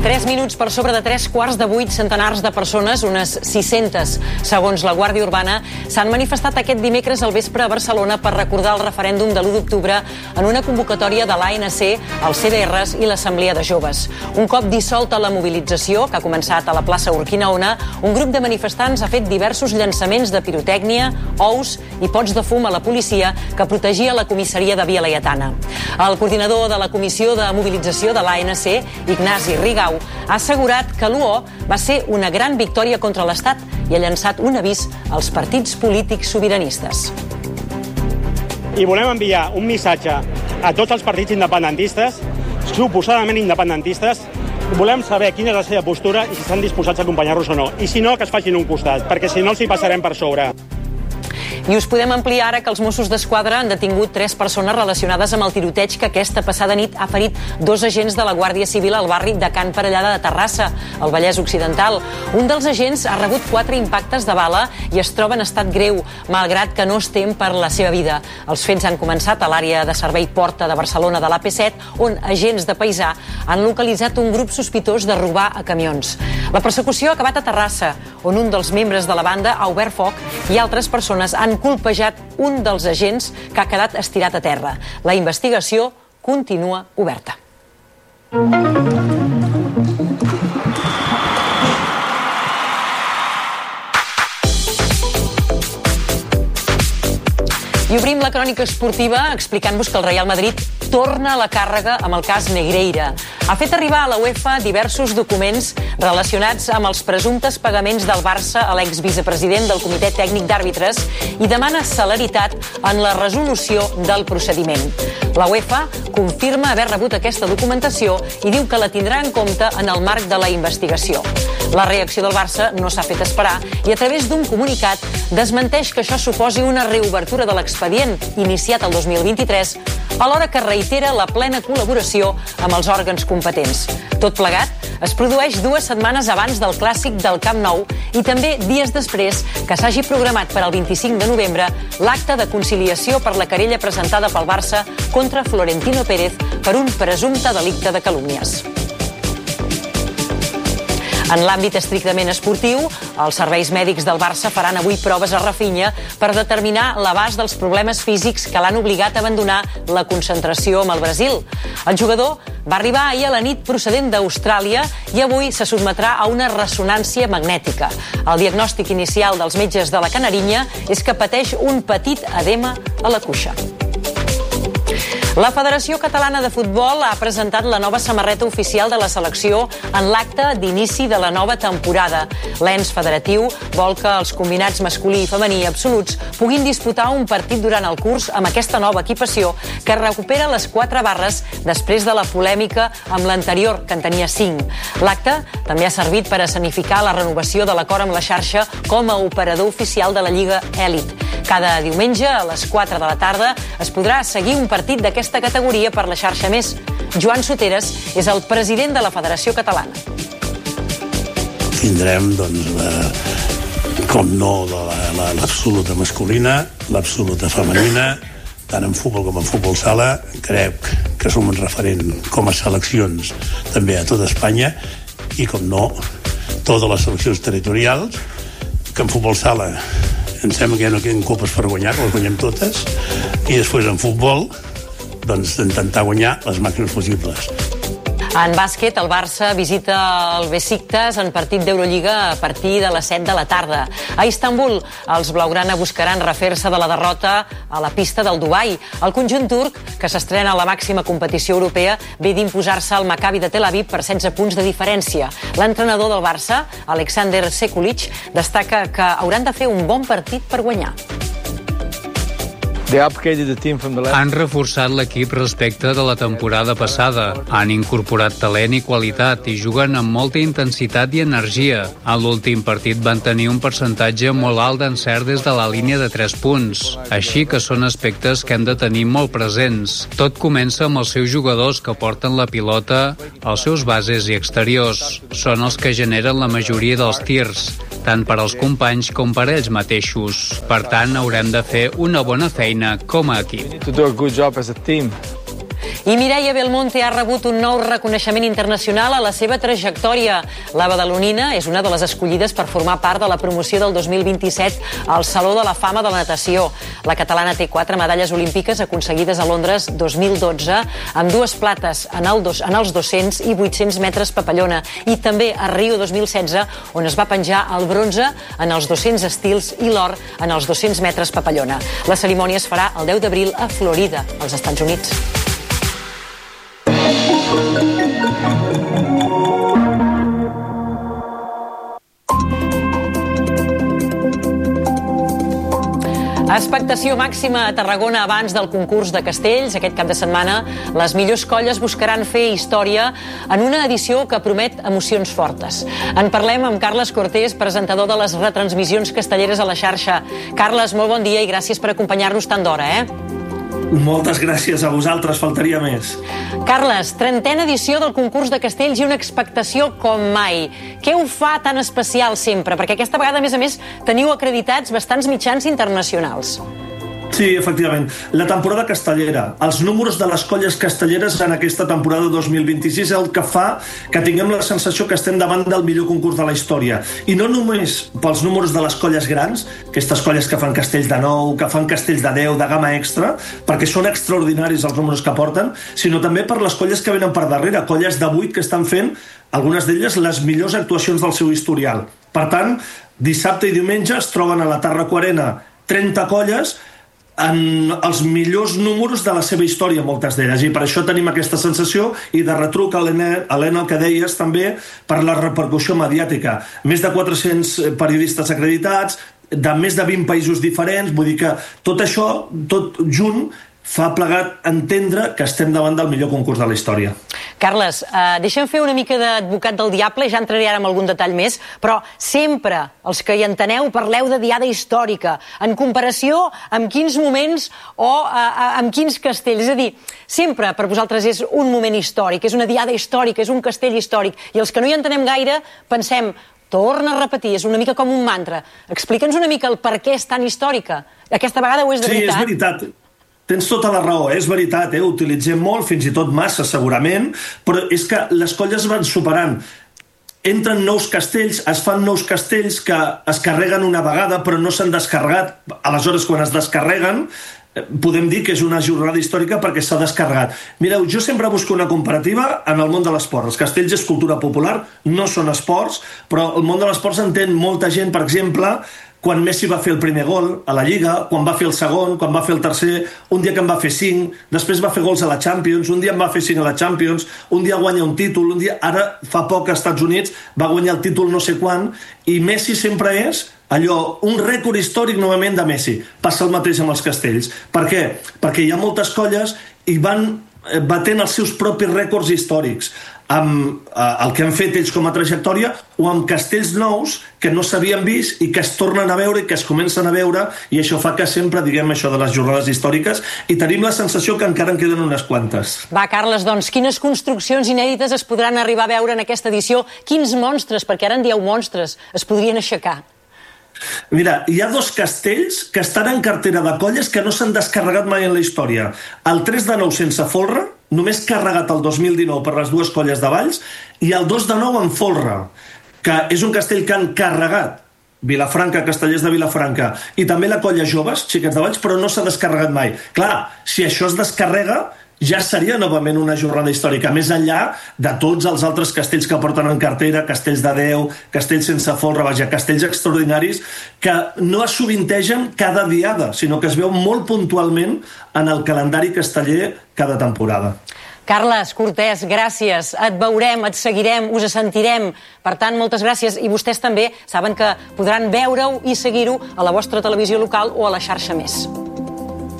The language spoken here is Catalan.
3 minuts per sobre de 7:45, centenars de persones, unes 600 segons la Guàrdia Urbana, s'han manifestat aquest dimecres al vespre a Barcelona per recordar el referèndum de l'1 d'octubre en una convocatòria de l'ANC, els CDRs i l'Assemblea de Joves. Un cop dissolta la mobilització, que ha començat a la plaça Urquinaona, un grup de manifestants ha fet diversos llançaments de pirotècnia, ous i pots de fum a la policia que protegia la comissaria de Via Laietana. El coordinador de la Comissió de Mobilització de l'ANC, Ignasi Rigau, ha assegurat que l'1 va ser una gran victòria contra l'Estat i ha llançat un avís als partits polítics sobiranistes. I volem enviar un missatge a tots els partits independentistes, suposadament independentistes. Volem saber quina és la seva postura i si estan disposats a acompanyar-los o no. I si no, que es facin un costat, perquè si no els hi passarem per sobre. I us podem ampliar ara que els Mossos d'Esquadra han detingut 3 persones relacionades amb el tiroteig que aquesta passada nit ha ferit 2 agents de la Guàrdia Civil al barri de Can Parellada de Terrassa, al Vallès Occidental. Un dels agents ha rebut 4 impactes de bala i es troba en estat greu, malgrat que no es tem per la seva vida. Els fets han començat a l'àrea de servei Porta de Barcelona de l'AP7, on agents de paisà han localitzat un grup sospitós de robar a camions. La persecució ha acabat a Terrassa, on un dels membres de la banda ha obert foc i altres persones han colpejat un dels agents que ha quedat estirat a terra. La investigació continua oberta. I obrim la crònica esportiva explicant-vos que el Real Madrid torna a la càrrega amb el cas Negreira. Ha fet arribar a la UEFA diversos documents relacionats amb els presumptes pagaments del Barça a l'exvicepresident del Comitè Tècnic d'Àrbitres i demana celeritat en la resolució del procediment. La UEFA confirma haver rebut aquesta documentació i diu que la tindrà en compte en el marc de la investigació. La reacció del Barça no s'ha fet esperar i a través d'un comunicat desmenteix que això suposi una reobertura de l'expedient iniciat el 2023, alhora que reitera la plena col·laboració amb els òrgans competents. Tot plegat es produeix 2 setmanes abans del clàssic del Camp Nou i també dies després que s'hagi programat per al 25 de novembre l'acte de conciliació per la querella presentada pel Barça contra Florentino Pérez per un presumpte delicte de calúmnies. En l'àmbit estrictament esportiu, els serveis mèdics del Barça faran avui proves a Rafinha per determinar l'abast dels problemes físics que l'han obligat a abandonar la concentració amb el Brasil. El jugador va arribar ahir a la nit procedent d'Austràlia i avui se sotmetrà a una ressonància magnètica. El diagnòstic inicial dels metges de la Canarinya és que pateix un petit edema a la cuixa. La Federació Catalana de Futbol ha presentat la nova samarreta oficial de la selecció en l'acte d'inici de la nova temporada. L'ens federatiu vol que els combinats masculí i femení absoluts puguin disputar un partit durant el curs amb aquesta nova equipació que recupera les 4 barres després de la polèmica amb l'anterior, que en tenia 5. L'acte també ha servit per escenificar la renovació de l'acord amb la xarxa com a operador oficial de la Lliga Èlit. Cada diumenge a les 4 de la tarda es podrà seguir un partit d'aquesta categoria per la xarxa Més. Joan Soteres és el president de la Federació Catalana. Tindrem, com no, l'absoluta masculina, l'absoluta femenina, tant en futbol com en futbol sala. Crec que som un referent com a seleccions també a tota Espanya i, com no, totes les seleccions territorials, que en futbol sala em sembla que ja no queden copes per guanyar, que les guanyem totes, i després en futbol intentar guanyar les màximes possibles. En bàsquet, el Barça visita el Besiktas en partit d'Eurolliga a partir de les 7 de la tarda. A Istanbul, els blaugrana buscaran refer-se de la derrota a la pista del Dubai. El conjunt turc, que s'estrena a la màxima competició europea, ve d'imposar-se al Maccabi de Tel Aviv per 16 punts de diferència. L'entrenador del Barça, Alexander Sekulic, destaca que hauran de fer un bon partit per guanyar. Han reforçat l'equip respecte de la temporada passada. Han incorporat talent i qualitat i juguen amb molta intensitat i energia. A l'últim partit van tenir un percentatge molt alt d'encert des de la línia de 3 punts. Així que són aspectes que hem de tenir molt presents. Tot comença amb els seus jugadors que porten la pilota, els seus bases i exteriors. Són els que generen la majoria dels tirs, tant per als companys com per ells mateixos. Per tant, haurem de fer una bona feina com a equip. I Mireia Belmonte ha rebut un nou reconeixement internacional a la seva trajectòria. La badalonina és una de les escollides per formar part de la promoció del 2027 al Saló de la Fama de la Natació. La catalana té 4 medalles olímpiques aconseguides a Londres 2012, amb 2 plates en els 200 i 800 metres papallona, i també a Rio 2016, on es va penjar el bronze en els 200 estils i l'or en els 200 metres papallona. La cerimònia es farà el 10 d'abril a Florida, als Estats Units. Expectació màxima a Tarragona abans del concurs de castells. Aquest cap de setmana les millors colles buscaran fer història en una edició que promet emocions fortes. En parlem amb Carles Cortés, presentador de les retransmissions castelleres a la xarxa. Carles, molt bon dia i gràcies per acompanyar-nos tant d'hora, Moltes gràcies a vosaltres, faltaria més. Carles, 30a edició del concurs de castells i una expectació com mai. Què ho fa tan especial sempre? Perquè aquesta vegada, a més, teniu acreditats bastants mitjans internacionals. Sí, efectivament. La temporada castellera, els números de les colles castelleres en aquesta temporada 2026 és el que fa que tinguem la sensació que estem davant del millor concurs de la història. I no només pels números de les colles grans, aquestes colles que fan castells de 9, que fan castells de 10, de gamma extra, perquè són extraordinaris els números que porten, sinó també per les colles que venen per darrere, colles de 8 que estan fent, algunes d'elles, les millors actuacions del seu historial. Per tant, dissabte i diumenge es troben a la Tàrraco Arena 30 colles en els millors números de la seva història, moltes d'elles, i per això tenim aquesta sensació, i de retruc, Helena, el que deies també, per la repercussió mediàtica. Més de 400 periodistes acreditats, de més de 20 països diferents, vull dir que tot això, tot junt, fa plegat entendre que estem davant del millor concurs de la història. Carles, deixa'm fer una mica d'advocat del diable, ja entraré ara en algun detall més, però sempre els que hi enteneu parleu de diada històrica, en comparació amb quins moments o amb quins castells. És a dir, sempre per vosaltres és un moment històric, és una diada històrica, és un castell històric, i els que no hi entenem gaire pensem, torna a repetir, és una mica com un mantra. Explica'ns una mica el per què és tan històrica. Aquesta vegada ho és de veritat? Sí, és veritat. Tens tota la raó, és veritat, utilitzem molt, fins i tot massa segurament, però és que les colles van superant. Entren nous castells, es fan nous castells que es carreguen una vegada però no s'han descarregat. Aleshores, quan es descarreguen, podem dir que és una jornada històrica perquè s'ha descarregat. Mireu, jo sempre busco una comparativa en el món de l'esport. Els castells és cultura popular, no són esports, però el món de l'esport s'entén molta gent, per exemple, quan Messi va fer el primer gol a la Lliga, quan va fer el segon, quan va fer el tercer, un dia que en va fer 5, després va fer gols a la Champions, un dia en va fer 5 a la Champions, un dia guanya un títol, un dia, ara fa poc als Estats Units va guanyar el títol no sé quan, i Messi sempre és allò, un rècord històric novament de Messi. Passa el mateix amb els castells. Per què? Perquè hi ha moltes colles i van batent els seus propis rècords històrics amb el que han fet ells com a trajectòria o amb castells nous que no s'havien vist i que es tornen a veure i que es comencen a veure, i això fa que sempre diguem això de les jornades històriques, i tenim la sensació que encara en queden unes quantes. Va, Carles, doncs, quines construccions inèdites es podran arribar a veure en aquesta edició? Quins monstres, perquè ara en dieu monstres, es podrien aixecar? Mira, hi ha 2 castells que estan en cartera de colles que no s'han descarregat mai en la història. El 3 de 9 sense folre, només carregat el 2019 per les 2 colles de Valls, i el 2 de 9 en folre, que és un castell que han carregat Vilafranca, Castellers de Vilafranca, i també la colla Joves, Xiquets de Valls, però no s'ha descarregat mai. Clar, si això es descarrega, ja seria novament una jornada històrica, més enllà de tots els altres castells que porten en cartera, castells de 10, castells sense folre, vaja, castells extraordinaris que no es sovintegen cada diada, sinó que es veu molt puntualment en el calendari casteller cada temporada. Carles Cortés, gràcies. Et veurem, et seguirem, us sentirem. Per tant, moltes gràcies. I vostès també saben que podran veure-ho i seguir-ho a la vostra televisió local o a la xarxa Més.